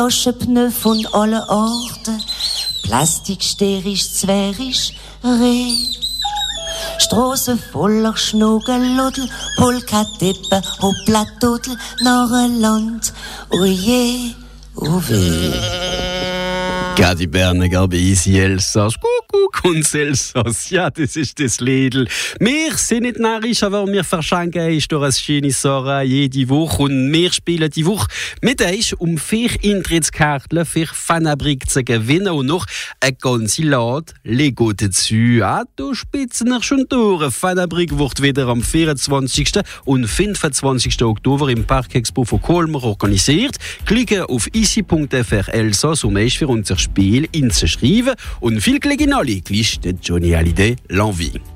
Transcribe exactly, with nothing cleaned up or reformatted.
Taschenpneu von allen Arten, Plastik, sterisch, zwerisch, Reh. Strassen voller Schnuggelludel, Polka-Tippe, Hoppla-Dudel, Narrenland, oje, oh weh. Gadi Berne, Gabi Isi, Elsass, Kuckuck und Elsass, ja, das ist das Liedl. Wir sind nicht narrisch, aber wir verschenken euch durch eine schöne Sache jede Woche und wir spielen die Woche mit euch um vier Eintrittskarten für Fanabrik zu gewinnen und noch eine ganze Lade Lego dazu. Ja, du spitzen noch schon durch. Fanabrik wird wieder am vierundzwanzigsten und fünfundzwanzigsten Oktober im Parkexpo von Colmar organisiert. Klicke auf isi punkt f r Elsass, um euch für unser Spiel inzuschreiben und viel Glück in alle, gleich der Johnny Hallyday, l'Envie.